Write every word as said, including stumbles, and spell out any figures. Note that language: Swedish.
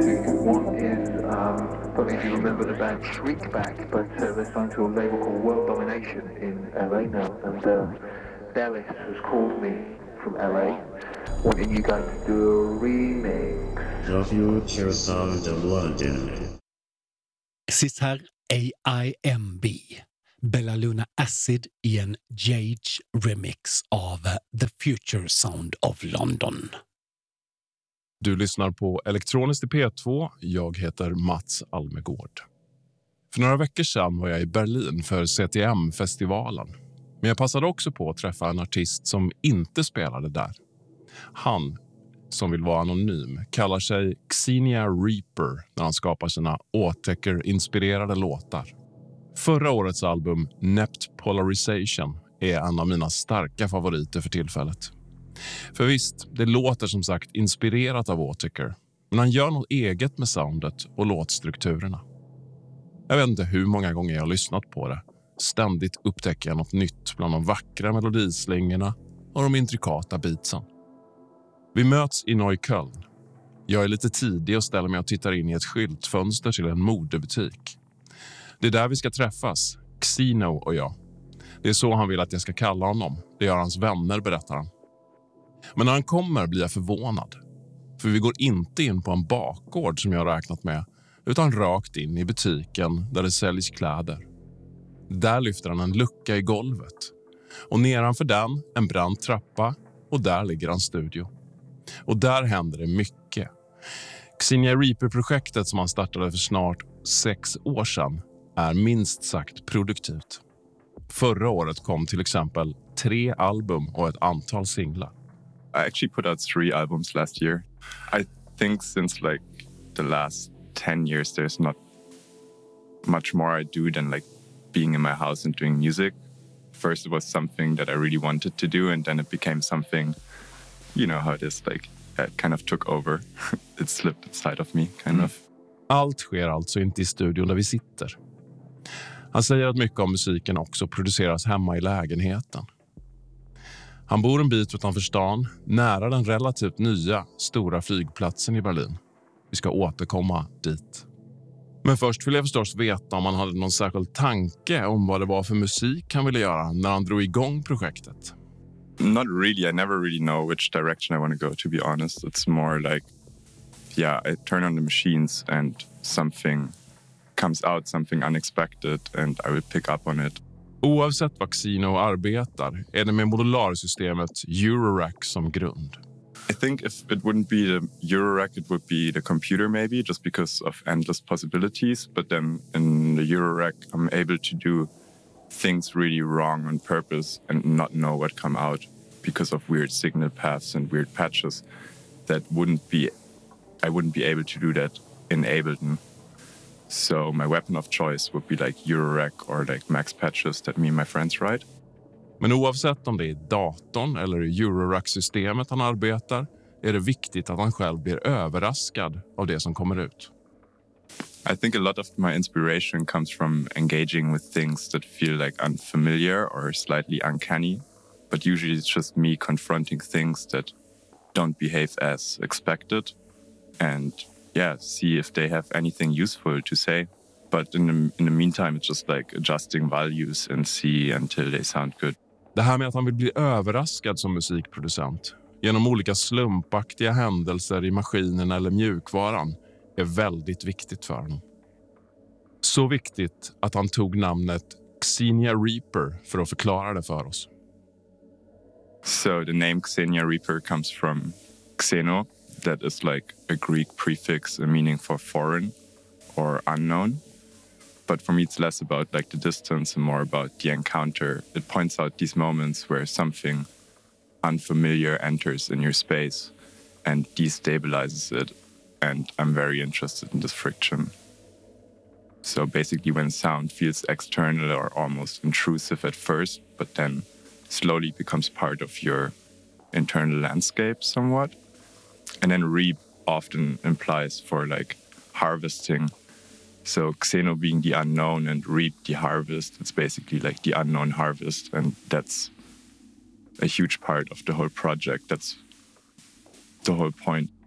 to you. One is, um, I don't know if you remember the band Shriekback, but uh, they're signed to a label called World Domination in L A now, and uh, Dallas has called me from L A, wanting you guys to do a remix. The Future Sound of London. Sist här A I M B, Bella Luna Acid i en Jage remix av The Future Sound of London. Du lyssnar på Elektroniskt i P två. Jag heter Mats Almegård. För några veckor sedan var jag i Berlin för C T M-festivalen. Men jag passade också på att träffa en artist som inte spelade där. Han, som vill vara anonym, kallar sig Xenia Reaper när han skapar sina Åtäcker-inspirerade låtar. Förra årets album Nept Polarization är en av mina starka favoriter för tillfället. För visst, det låter som sagt inspirerat av Åtäcker, men han gör något eget med soundet och låtstrukturerna. Jag vet inte hur många gånger jag har lyssnat på det. Ständigt upptäcker jag något nytt bland de vackra melodislingorna och de intrikata beatsen. Vi möts i Neukölln. Jag är lite tidig och ställer mig och tittar in i ett skyltfönster till en modebutik. Det är där vi ska träffas, Xeno och jag. Det är så han vill att jag ska kalla honom. Det gör hans vänner, berättar han. Men när han kommer blir jag förvånad. För vi går inte in på en bakgård som jag räknat med, utan rakt in i butiken där det säljs kläder. Där lyfter han en lucka i golvet. Och nedanför den en brant trappa och där ligger en studio. Och där händer det mycket. Xenia Reaper-projektet som han startade för snart sex år sedan är minst sagt produktivt. Förra året kom till exempel tre album och ett antal singlar. I actually put out three albums last year. I think since like the last ten years there's not much more I do than like being in my house and doing music. First it was something that I really wanted to do, and then it became something, you know how it is, like it kind of took over. It slipped inside of me, kind mm. of. Allt sker alltså inte i studion där vi sitter. Han säger att mycket av musiken också produceras hemma i lägenheten. Han bor en bit utanför stan, nära den relativt nya, stora flygplatsen i Berlin. Vi ska återkomma dit. Men först vill jag förstås veta om han hade någon särskild tanke om vad det var för musik han ville göra när han drog igång projektet. Not really. I never really know which direction I want to go, to be honest. It's more like, yeah, I turn on the machines and something comes out, something unexpected, and I will pick up on it. Oavsett vad Xeno arbetar är det med modularsystemet Eurorack som grund. I think if it wouldn't be the Eurorack, it would be the computer maybe, just because of endless possibilities. But then in the Eurorack, I'm able to do things really wrong on purpose and not know what come out because of weird signal paths and weird patches that wouldn't be, I wouldn't be able to do that in Ableton. So my weapon of choice would be like Eurorack or like Max Patches that me and my friends write. Men oavsett om det är datorn eller Eurorack-systemet han arbetar är det viktigt att han själv blir överraskad av det som kommer ut. I think a lot of my inspiration comes from engaging with things that feel like unfamiliar or slightly uncanny. But usually it's just me confronting things that don't behave as expected and yeah, see if they have anything useful to say. But in the, in the meantime, it's just like adjusting values and see until they sound good. Det här med att han vill bli överraskad som musikproducent genom olika slumpaktiga händelser i maskinen eller mjukvaran är väldigt viktigt för honom. Så viktigt att han tog namnet Xenia Reaper för att förklara det för oss. So the name Xenia Reaper comes from Xeno. That is like a Greek prefix, a meaning for foreign or unknown. But for me, it's less about like the distance and more about the encounter. It points out these moments where something unfamiliar enters in your space and destabilizes it. And I'm very interested in this friction. So basically when sound feels external or almost intrusive at first, but then slowly becomes part of your internal landscape somewhat. And then reap often implies for like harvesting. So Xeno being the unknown and reap the harvest, it's basically like the unknown harvest. And that's a huge part of the whole project. That's the whole point.